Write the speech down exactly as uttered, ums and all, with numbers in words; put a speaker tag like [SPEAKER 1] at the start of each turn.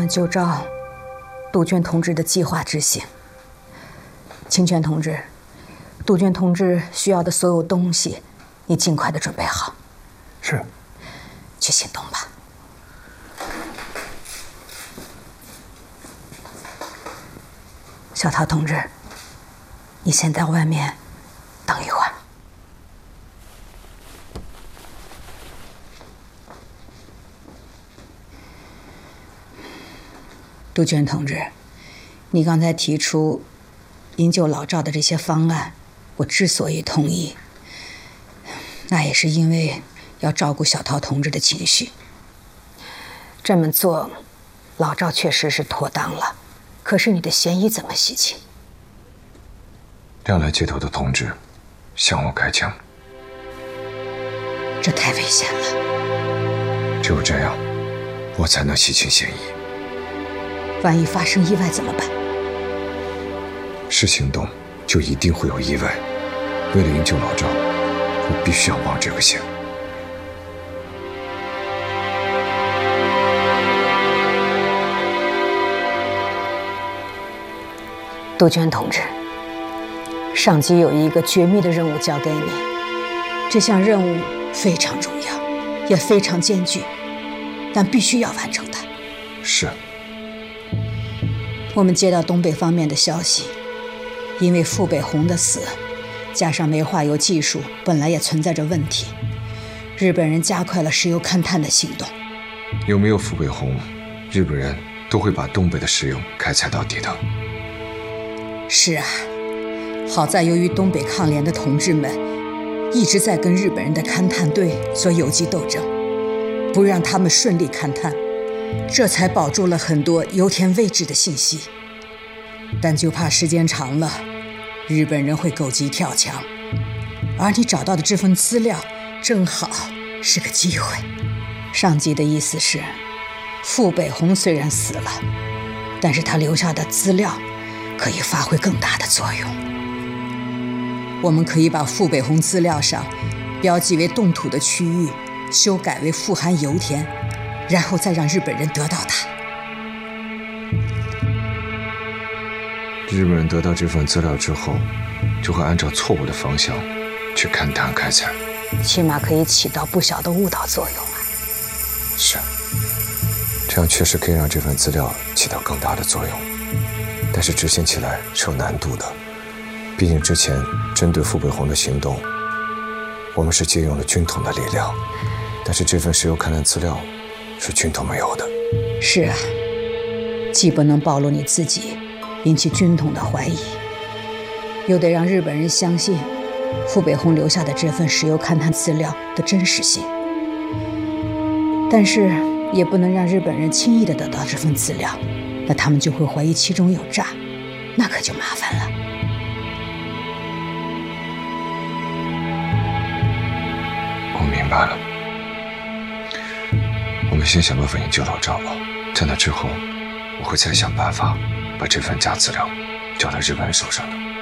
[SPEAKER 1] 们就照杜鹃同志的计划执行。清泉同志，杜鹃同志需要的所有东西，你尽快的准备好。
[SPEAKER 2] 是。
[SPEAKER 1] 去行动吧。小陶同志，你先在外面等一会儿。杜鹃同志，你刚才提出营救老赵的这些方案，我之所以同意，那也是因为要照顾小陶同志的情绪。这么做，老赵确实是妥当了，可是你的嫌疑怎么洗清？
[SPEAKER 2] 亮来接头的同志向我开枪，
[SPEAKER 1] 这太危险了。
[SPEAKER 2] 只有这样，我才能洗清嫌疑。
[SPEAKER 1] 万一发生意外怎么办？
[SPEAKER 2] 是行动，就一定会有意外。为了营救老赵，我必须要忘这个险。
[SPEAKER 1] 杜鹃同志，上级有一个绝密的任务交给你，这项任务非常重要，也非常艰巨，但必须要完成它。
[SPEAKER 2] 是。
[SPEAKER 1] 我们接到东北方面的消息，因为傅北红的死，加上煤化油技术本来也存在着问题，日本人加快了石油勘探的行动。
[SPEAKER 2] 有没有傅北红，日本人都会把东北的石油开采到底的。
[SPEAKER 1] 是啊，好在由于东北抗联的同志们一直在跟日本人的勘探队做游击斗争，不让他们顺利勘探，这才保住了很多油田位置的信息。但就怕时间长了，日本人会狗急跳墙，而你找到的这份资料正好是个机会。上级的意思是，傅北红虽然死了，但是他留下的资料可以发挥更大的作用。我们可以把傅北红资料上标记为冻土的区域修改为富含油田，然后再让日本人得到它。
[SPEAKER 2] 日本人得到这份资料之后，就会按照错误的方向去勘探开采，
[SPEAKER 1] 起码可以起到不小的误导作用啊。
[SPEAKER 2] 是，这样确实可以让这份资料起到更大的作用，但是执行起来是有难度的。毕竟之前针对傅北红的行动，我们是借用了军统的力量，但是这份石油勘探资料是军统没有的。
[SPEAKER 1] 是啊，既不能暴露你自己，引起军统的怀疑，又得让日本人相信傅北红留下的这份石油勘探资料的真实性，但是也不能让日本人轻易地得到这份资料，那他们就会怀疑其中有诈，那可就麻烦了。
[SPEAKER 2] 我明白了，我们先想办法营救老赵吧，在那之后，我会再想办法把这份假资料交到日本人手上的。